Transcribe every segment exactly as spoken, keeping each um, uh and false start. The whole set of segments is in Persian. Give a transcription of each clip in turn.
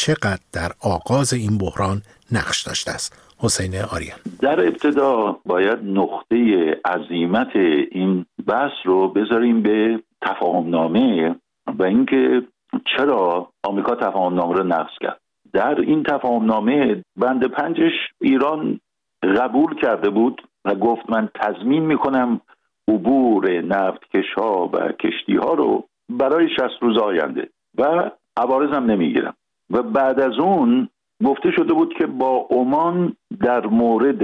چقدر در آغاز این بحران نقش داشته است؟ حسین آریان. در ابتدا باید نقطه عظیمت این بحث رو بذاریم به تفاهمنامه و اینکه چرا آمریکا تفاهمنامه رو نقض کرد. در این تفاهمنامه بند پنجش ایران قبول کرده بود و گفت من تضمین میکنم عبور نفتکش‌ها و کشتی‌ها رو برای شصت روز آینده و عوارض هم نمیگیرم. و بعد از اون گفته شده بود که با عمان در مورد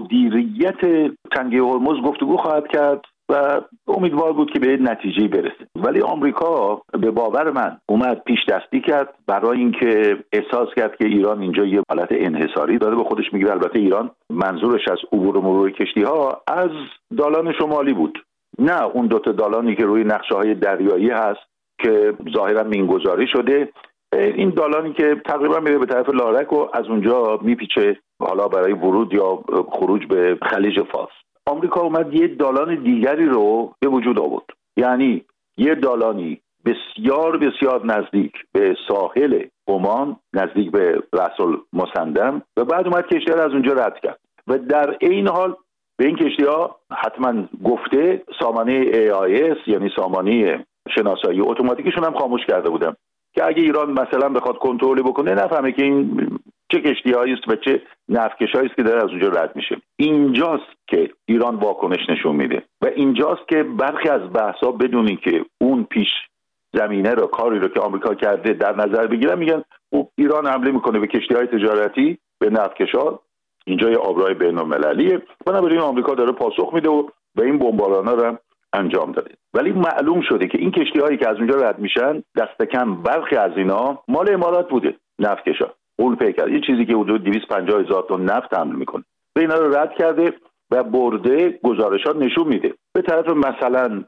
مدیریت تنگه هرمز گفتگو خواهد کرد و امیدوار بود که به نتیجه برسه. ولی آمریکا به باور من اومد پیش دستی کرد برای اینکه احساس کرد که ایران اینجا یه حالت انحصاری داره به خودش میگیره. البته ایران منظورش از عبور و مرور کشتی ها از دالان شمالی بود، نه اون دوتا دالانی که روی نقشه های دریایی هست که ظاهرا مینگذاری شده. این دالانی که تقریبا میره به طرف لارک و از اونجا میپیچه حالا برای ورود یا خروج به خلیج فارس. آمریکا اومد یه دالان دیگری رو به وجود آورد، یعنی یه دالانی بسیار بسیار نزدیک به ساحل عمان، نزدیک به رأس المسندم، و بعد اومد کشتی‌ها رو از اونجا رد کرد و در این حال به این کشتی‌ها حتما گفته سامانه ای آی اس یعنی سامانه شناسایی اتوماتیکشون هم خاموش کرده بودن که اگه ایران مثلا بخواد کنترل بکنه نفهمه که این چه کشتی‌هایی است و چه نفتکش‌هایی است که داره از اونجا رد میشه. اینجاست که ایران واکنش نشون میده و اینجاست که برخی از بحث‌ها بدون اینکه اون پیش زمینه رو کاری رو که آمریکا کرده در نظر بگیرن میگن ایران حمله میکنه به کشتی‌های تجارتی، به نفتکش‌ها. اینجا یه آبراه بین‌المللیه، بنابراین آمریکا داره پاسخ میده و به این بمباران‌ها رو انجام داده. ولی معلوم شده که این کشتی‌هایی که از اونجا رد میشن دست کم برخی از اینا مال امارات بوده. نفتکشا اون پیکر یه چیزی که حدود دویست و پنجاه هزار تن نفت حمل میکنه به اینا رو رد کرده و برده. گزارشات نشون میده به طرف مثلا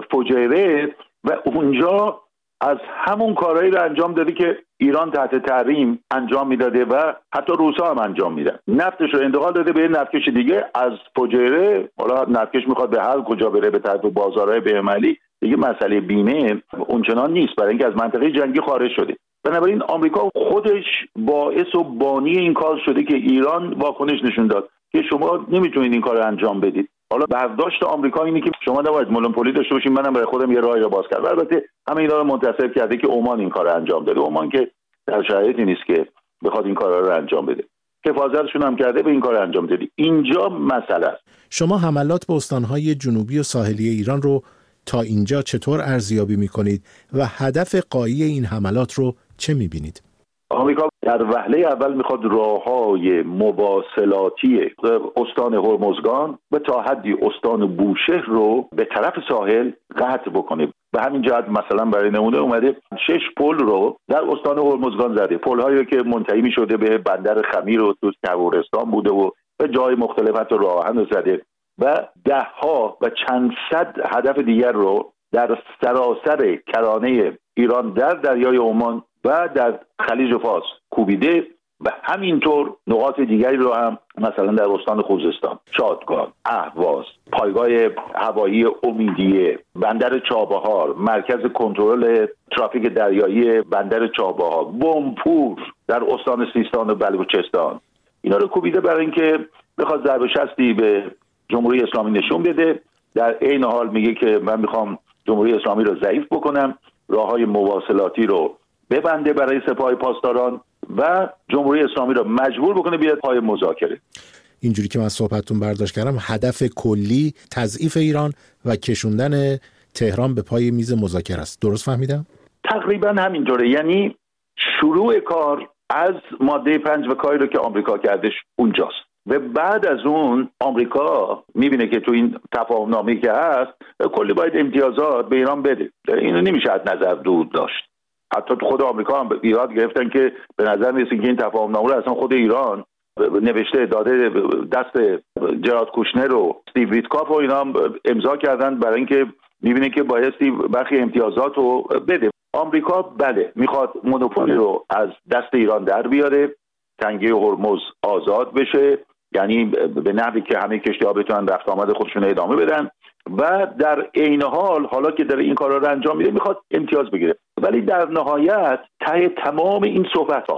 فجیره و اونجا از همون کارهایی رو انجام داده که ایران تحت تحریم انجام میداده و حتی روسا هم انجام میدن. نفتش رو انتقال داده به نفتکش دیگه از فجیره. حالا نفتکش میخواد به هر کجا بره، به طرف بازارهای بین‌المللی، دیگه مسئله بیمه اونچنان نیست برای اینکه از منطقه جنگی خارج شده. بنابراین آمریکا خودش باعث و بانی این کار شده که ایران واکنش نشون داد که شما نمیتونید این کار رو انجام بدید. حالا برداشت آمریکا اینه که شما نباید مونوپولی داشته باشین، منم برای خودم یه راهی رو باز کردم. البته همه اینا رو منتسب کرده که عمان این کار رو انجام داده. عمان که در شرایطی نیست که بخواد این کارا رو انجام بده. حفاظتشون هم کرده به این کار انجام دادی. اینجا مسئله است. شما حملات به استان‌های جنوبی و ساحلی ایران رو تا اینجا چطور ارزیابی می‌کنید و هدف غایی این حملات رو چه می‌بینید؟ آمریکا در وهله اول میخواد راههای مواصلاتی استان هرمزگان و تا حدی استان بوشهر رو به طرف ساحل قطع بکنه. به همین جهت مثلا برای نمونه اومده شش پل رو در استان هرمزگان زده، پل‌هایی که منتهی می‌شده به بندر خمیر و تو کبورستان بوده و به جای مختلفات راه آهن زده و ده ها و چند صد هدف دیگر رو در سراسر کرانه ایران در دریای عمان و در خلیج فارس کوبیده و همینطور نقاط دیگری رو هم مثلا در استان خوزستان، شادگان، اهواز، پایگاه هوایی امیدیه، بندر چابهار، مرکز کنترل ترافیک دریایی بندر چابهار، بمپور در استان سیستان و بلوچستان، اینا رو کوبیده برای اینکه بخواد ضربه شستی به جمهوری اسلامی نشون بده. در این حال میگه که من میخوام جمهوری اسلامی رو ضعیف بکنم، راههای مواصلاتی رو ببنده برای سپاه پاسداران و جمهوری اسلامی رو مجبور بکنه بیاد پای مذاکره. اینجوری که من صحبتتون برداشت کردم هدف کلی تضعیف ایران و کشوندن تهران به پای میز مذاکره است. درست فهمیدم؟ تقریبا همینطوره. یعنی شروع کار از ماده پنج و کاری رو که آمریکا کردش اونجاست و بعد از اون آمریکا میبینه که تو این تفاهمنامه‌ای که هست کلی باید امتیازات به ایران بده. اینو نمیشه از نظر دور داشت. حتی تو خود آمریکا هم ایراد گرفتن که به نظر میرسه که این تفاهمنامه رو اصلا خود ایران نوشته داده دست جراد کوشنر و استیو ویتکاف و اینا هم امضا کردن برای اینکه میبینه که بایستی برخی امتیازات رو بده. آمریکا بله میخواد مونوپولی رو از دست ایران در بیاره، تنگه هرمز آزاد بشه، یعنی به نحوی که همه کشتی‌ها بتونن رفت آمد خودشون ادامه بدن و در عین حال حالا که داره این کارا رو انجام میده میخواد امتیاز بگیره. ولی در نهایت ته تمام این صحبت‌ها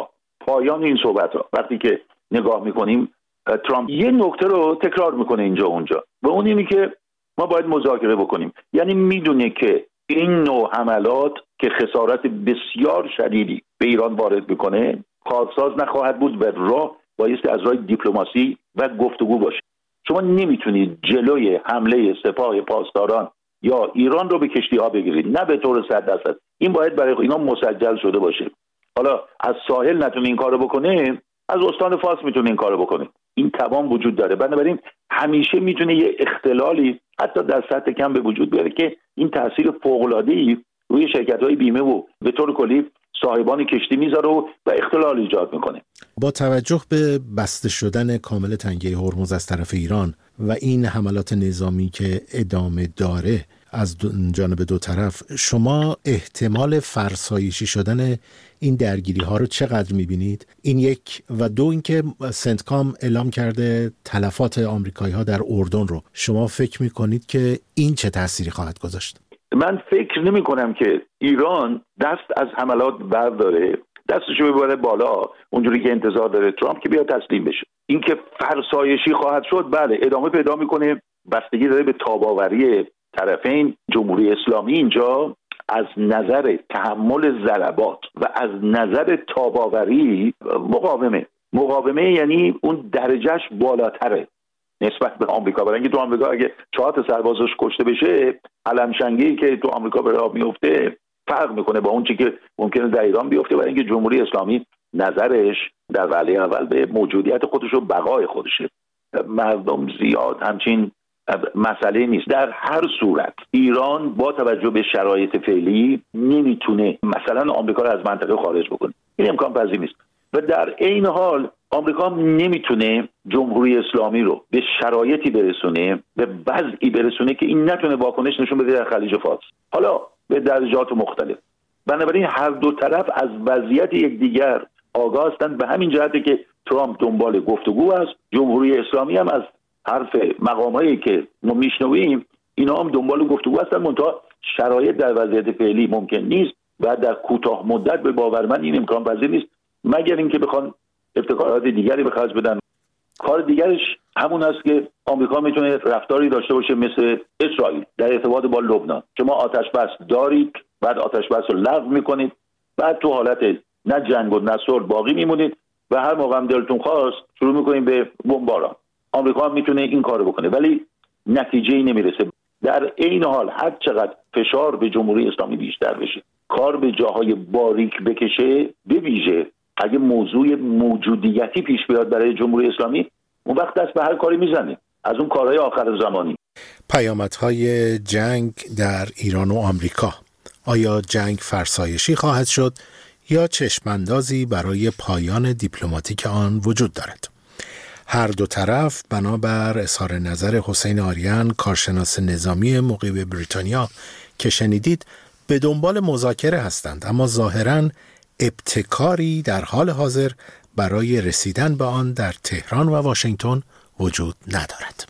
پایان این صحبت ها وقتی که نگاه میکنیم، ترامپ یه نکته رو تکرار میکنه اینجا اونجا و اون اینه که ما باید مذاکره بکنیم. یعنی میدونه که این نوع حملات که خسارت بسیار شدیدی به ایران وارد میکنه کارساز نخواهد بود و راه بایستی از راه دیپلماسی و گفتگو باشه. شما نمیتونید جلوی حمله سپاه پاسداران یا ایران رو به کشتی ها بگیرید، نه به طور صد درصد. این باید برای اینا مسجل شده باشه. حالا از ساحل نتونه این کارو بکنه، از استان فارس میتونه این کارو بکنه. این توان وجود داره. بنابراین همیشه میتونه یه اختلالی حتی در سطح کم به وجود بیاره که این تاثیر فوق‌العاده‌ای روی شرکت‌های بیمه و به طور کلی صاحبان کشتی میذاره و اختلال ایجاد میکنه. با توجه به بسته شدن کامل تنگه هرمز از طرف ایران و این حملات نظامی که ادامه داره از جانب دو طرف، شما احتمال فرسایشی شدن این درگیری ها رو چقدر میبینید؟ این یک، و دو اینکه سنتکام اعلام کرده تلفات آمریکایی ها در اردن رو، شما فکر میکنید که این چه تأثیری خواهد گذاشت؟ من فکر نمی کنم که ایران دست از حملات برداره، دستشو ببره بالا اونجوری که انتظار داره ترامپ که بیا تسلیم بشه. اینکه فرسایشی خواهد شد، بله ادامه پیدا میکنه، بستگی داره به تاباوری طرفین. جمهوری اسلامی اینجا از نظر تحمل ضربات و از نظر تاباوری مقاومه. مقاومه یعنی اون درجهش بالاتره نسبت به آمریکا. برای اینکه تو آمریکا اگه چهار تا سربازش کشته بشه، علمشنگی که تو آمریکا به راه میفته فرق میکنه با اون چیزی که ممکنه در ایران بیفته. برای اینکه جمهوری اسلامی نظرش در وهله اول به موجودیت خودش و بقای خودشه. مردم زیاد همچین مسئله نیست. در هر صورت ایران با توجه به شرایط فعلی نمیتونه مثلا آمریکا رو از منطقه خارج بکنه. این امکان پذیر نیست. و در این حال آمریکا نمیتونه جمهوری اسلامی رو به شرایطی برسونه، به وضعی برسونه که این نتونه واکنش نشون بده در خلیج فارس، حالا به درجات مختلف. بنابراین هر دو طرف از وضعیت یکدیگر آگاه هستند. به همین جهته که ترامپ دنبال گفتگو است، جمهوری اسلامی هم از حرف مقامایی که ما میشنویم اینا هم دنبال گفتگو هستند. منتها شرایط در وضعیت فعلی ممکن نیست و در کوتاه مدت به باور من این امکان پذیر نیست، مگر اینکه بخوان ابتکارات دیگری به خرج بدن. کار دیگرش همون است که آمریکا میتونه رفتاری داشته باشه مثل اسرائیل در ارتباط با لبنان. شما آتش بس دارید، بعد آتش بس رو لغو میکنید، بعد تو حالت نه جنگ و نه صلح باقی میمونید و هر موقع هم دلتون خواست شروع میکنید به بمباران. آمریکا هم میتونه این کارو بکنه ولی نتیجه‌ای نمیرسه. در عین حال هر چقدر فشار به جمهوری اسلامی بیشتر بشه، کار به جاهای باریک بکشه، به ویژه اگه موضوع موجودیتی پیش بیاد برای جمهوری اسلامی، اون وقت دست به هر کاری میزنه، از اون کارهای آخر زمانی. پیامدهای جنگ در ایران و آمریکا، آیا جنگ فرسایشی خواهد شد یا چشماندازی برای پایان دیپلماتیک آن وجود دارد؟ هر دو طرف بنابر اظهار نظر حسین آریان، کارشناس نظامی مقیم بریتانیا که شنیدید، به دنبال مذاکره هستند، اما ظاهراً ابتکاری در حال حاضر برای رسیدن به آن در تهران و واشنگتن وجود ندارد.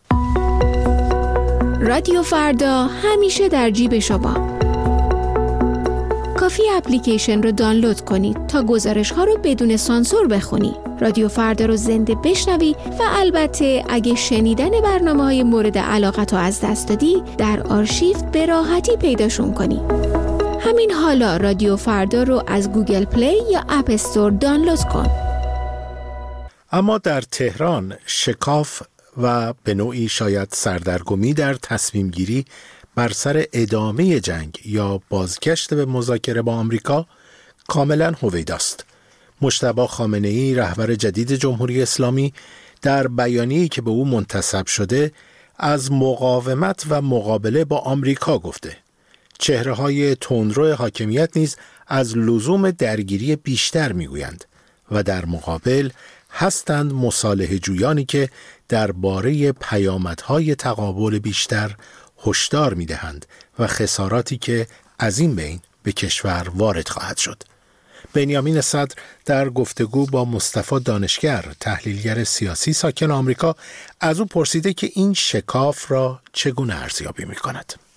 رادیو فردا همیشه در جیب شما. کافی اپلیکیشن رو دانلود کنید تا گزارش ها رو بدون سانسور بخونی. رادیو فردا رو زنده بشنوی و البته اگه شنیدن برنامه های مورد علاقت رو از دست دادی، در آرشیو به راحتی پیداشون کنی. همین حالا رادیو فردا رو از گوگل پلی یا اپ استور دانلود کن. اما در تهران شکاف و به نوعی شاید سردرگمی در تصمیم گیری بر سر ادامه جنگ یا بازگشت به مذاکره با آمریکا کاملا هویداست. مجتبی خامنه‌ای، رهبر جدید جمهوری اسلامی، در بیانیه‌ای که به او منتسب شده از مقاومت و مقابله با آمریکا گفته. چهره‌های تندرو حاکمیت نیز از لزوم درگیری بیشتر میگویند و در مقابل هستند مصالحه جویانی که درباره پیامدهای تقابل بیشتر هشدار می‌دهند و خساراتی که از این بین به کشور وارد خواهد شد. بنیامین صدر در گفتگو با مصطفی دانشگر، تحلیلگر سیاسی ساکن آمریکا، از او پرسیده که این شکاف را چگونه ارزیابی می‌کند.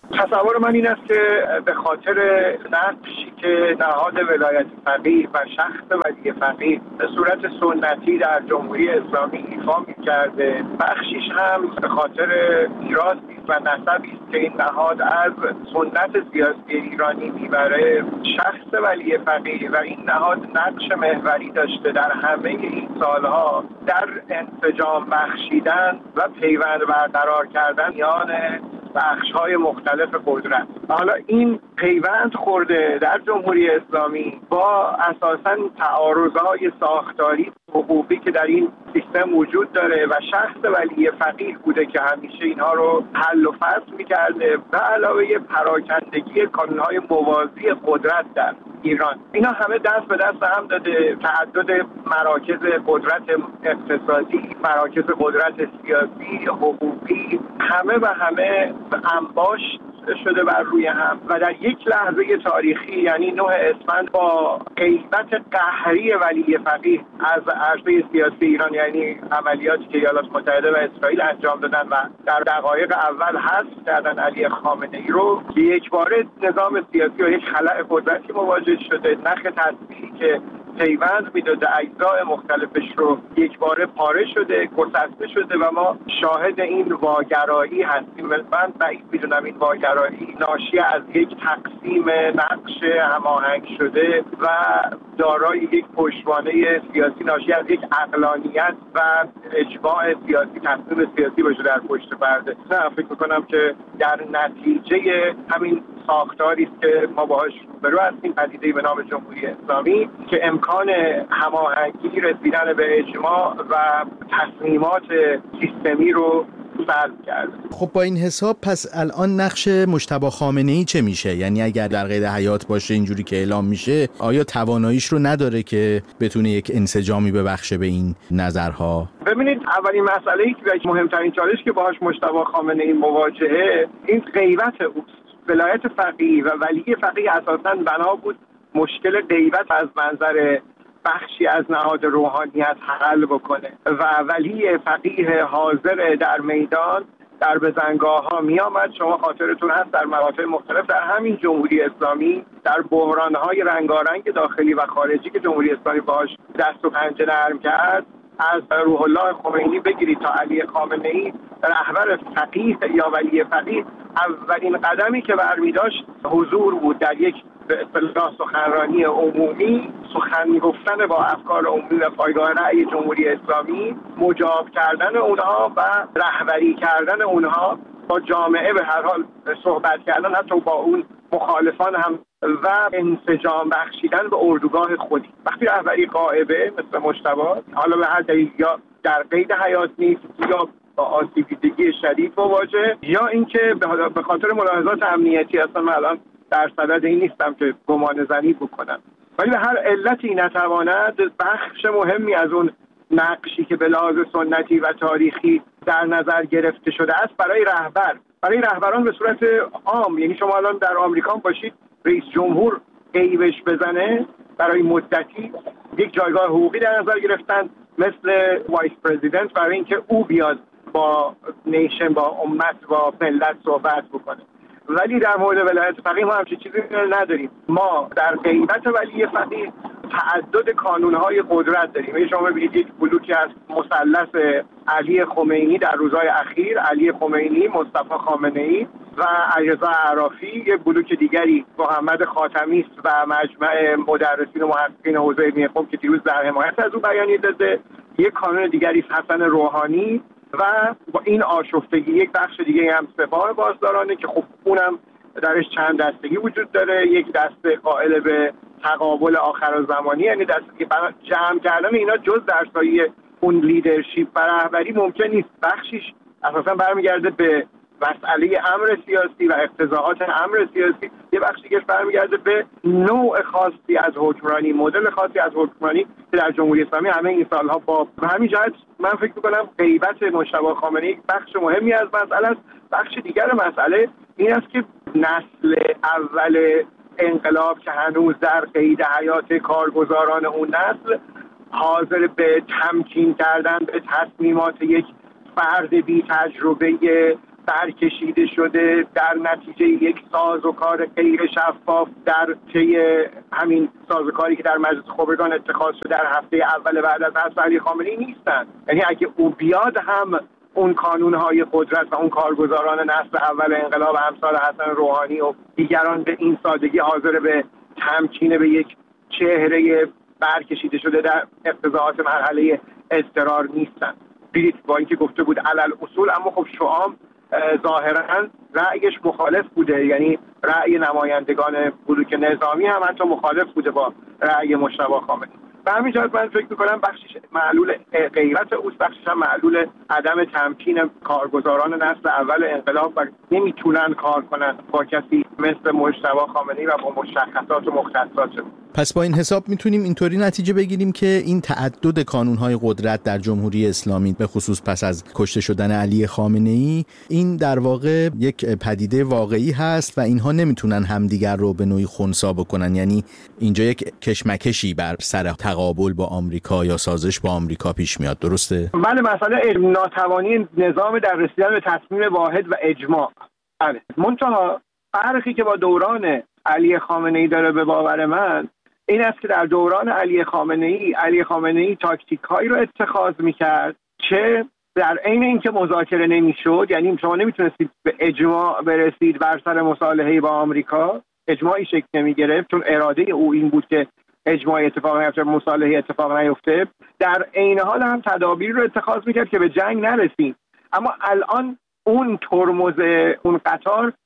تصور من این است که به خاطر نقشی که نهاد ولایت فقیه و شخص ولی فقیه به صورت سنتی در جمهوری اسلامی ایفا می‌کرده، بخشیش هم به خاطر میراثی و نسبی است که این نهاد از سنت سیاسی ایرانی میبره. شخص ولی فقیه و این نهاد نقش محوری داشته در همه این سالها در انسجام بخشیدن و پیوند برقرار کردن میان بخش‌های مختلف قدرت. حالا این پیوند خورده در جمهوری اسلامی با اساساً تعارض‌های ساختاری حقوقی که در این سیستم وجود داره و شخص ولی فقیه بوده که همیشه اینها رو حل و فصل می‌کرده و علاوه پراکندگی کانون‌های موازی قدرت در ایران. اینا همه دست به دست هم داده. تعدد مراکز قدرت اقتصادی، مراکز قدرت سیاسی، حقوقی، همه و همه انباش شده بر روی هم و در یک لحظه تاریخی یعنی نه اسفند با غیبت قهری ولی فقیه از عرصه سیاسی ایران، یعنی عملیاتی که ایالات متحده و اسرائیل انجام دادن و در دقایق اول حذف کردن علی خامنه ای رو، که یک باره نظام سیاسی و یک خلأ قدرتی مواجه شده. نخ تسبیحی که پیوند میداده اجزای مختلفش رو یک باره پاره شده، گسسته شده و ما شاهد این واگرایی هستیم. من بعید میدونم این واگرایی ناشی از یک تقسیم نقش هماهنگ شده و دارای یک پشتوانه سیاسی، ناشی از یک عقلانیت و اجماع سیاسی، تصمیم سیاسی باشه در پشت پرده. نه، فکر میکنم که در نتیجه همین ساختاری است که ما باهاش روبرو هستیم، پدیده‌ای به نام جمهوری اسلامی که امکان هماهنگی، رسیدن به اجماع و تصمیمات سیستمی رو سلب کرده. خب با این حساب پس الان نقش مجتبی خامنه‌ای چه میشه؟ یعنی اگر در قید حیات باشه اینجوری که اعلام میشه، آیا تواناییش رو نداره که بتونه یک انسجامی ببخشه به این نظرها؟ ببینید، اولین مسئله‌ای که مهمترین چالش که باهاش مجتبی خامنه‌ای مواجهه این غیبت اوست. ولایت فقیه و ولی فقیه اساساً بنا بود مشکل غیبت از منظر بخشی از نهاد روحانیت حل بکنه و ولی فقیه حاضر در میدان در بزنگاه ها می آمد. شما خاطرتون هست در مقاطع مختلف در همین جمهوری اسلامی در بحران های رنگارنگ داخلی و خارجی که جمهوری اسلامی باهاش دست و پنجه نرم کرد، از روح الله خمینی بگیرید تا علی خامنه ای، رهبر فقیه یا ولی فقیه، اولین قدمی که برمی داشت حضور بود در یک به اصطلاح سخنرانی عمومی، سخن گفتن با افکار عمومی و پایگاه رأی جمهوری اسلامی، مجاب کردن اونها و رهبری کردن اونها با جامعه، به هر حال صحبت کردن حتی با اون مخالفان هم و انسجام بخشیدن به اردوگاه خودی. وقتی رهبری غائبه مثل مجتبی، حالا به هر دلیل یا در قید حیات نیست یا با آسیب دیدگی شدید مواجه، یا اینکه به خاطر ملاحظات امنیتی اصلا من الان در صدد این نیستم که گمان زنی بکنم، ولی به هر علتی نتواند بخش مهمی از اون نقشی که به لحاظ سنتی و تاریخی در نظر گرفته شده است برای رهبر، برای رهبران به صورت عام، یعنی شما الان در آمریکا باشید رئیس جمهور غیبش بزنه برای مدتی، یک جایگاه حقوقی در نظر گرفتن مثل وایس پرزیدنت برای اینکه او بیاد با نیشن، با امت، با ملت صحبت بکنه. ولی در مورد ولایت فقیه ما همچین چیزی نداریم. ما در غیبت ولی فقیه تعدد کانونهای قدرت داریم. شما ببینید یک بلوکی از مثلث علی خمینی در روزهای اخیر، علی خمینی، مصطفی خامنه‌ای و علیرضا اعرافی، یک بلوک دیگری محمد خاتمی است و مجمع مدرسین و محققین حوزه علمی قم که دیروز در حمایت از او بیانیه داده. یک کانون دیگری حسن روحانی و با این آشفتگی یک بخش دیگه هم سپاه بازدارانه که خب اونم درش چند دستگی وجود داره. یک دسته قائل به تقابل آخرالزمانی، یعنی دسته که جمع کردن اینا جز در سایه اون لیدرشپ و رهبری ممکن نیست. بخشیش اساسا برمیگرده به مسئله امر سیاسی و اقتضاعات امر سیاسی، یه بخش دیگه برمیگرده به نوع خاصی از حکمرانی، مدل خاصی از حکمرانی که در جمهوری اسلامی همه این سالها با همین جهت من فکر می‌کنم غیبت مجتبی خامنه‌ای یک بخش مهمی از مسئله است. بخش دیگر مسئله این است که نسل اول انقلاب که هنوز در قید حیات کارگزاران اون نسل حاضر به تمکین کردن به تصمیمات یک فرد بی تجربه برکشیده شده در نتیجه یک سازوکار غیر شفاف در طی همین سازوکاری که در مجلس خبرگان اتخاذ شده در هفته اول بعد از حذف علی خامنه‌ای نیستن. یعنی اگه او بیاد هم اون کانونهای قدرت و اون کارگزاران نسل اول انقلاب امثال حسن روحانی و دیگران به این سادگی حاضر به تمکین به یک چهره برکشیده شده در اقتضاعات مرحله اضطرار نیستن. بیت با اینکه گفته بود علل اصول، اما خب شعام ظاهرا رأیش مخالف بوده، یعنی رأی نمایندگان بلوک نظامی هم حتی مخالف بوده با رأی مجتبی خامنه‌ای. به همین جهت من فکر می‌کنم بخشش معلول غیرت اوست، بخشش هم معلول عدم تمکین کارگزاران نسل اول انقلاب و نمیتونن کار کنن با کسی مثل مجتبی خامنه‌ای و با مشخصات و مختصات. پس با این حساب میتونیم اینطوری نتیجه بگیریم که این تعدد کانون‌های قدرت در جمهوری اسلامی به خصوص پس از کشته شدن علی خامنه‌ای این در واقع یک پدیده واقعی هست و اینها نمیتونن همدیگر رو به نوعی خنثی بکنن، یعنی اینجا یک کشمکشی بر سر تقابل با آمریکا یا سازش با آمریکا پیش میاد. درسته؟ بله، مسئله ناتوانی نظام در رسیدن به تصمیم واحد و اجماع. بله، منتها فرقی که با دوران علی خامنه‌ای داره به باور من این است که در دوران علی خامنه‌ای علی خامنه‌ای تاکتیک‌هایی رو اتخاذ می‌کرد که در عین اینکه مذاکره نمی‌شد، یعنی شما نمی‌تونستید به اجماع برسید بر سر مصالحه با آمریکا، اجماعی شکل نمی‌گرفت چون اراده او این بود که اجماع اتفاق نیفته، مصالحه اتفاق نیفته. در عین حال هم تدابیر رو اتخاذ می‌کرد که به جنگ نرسیم. اما الان اون ترمز اون قطار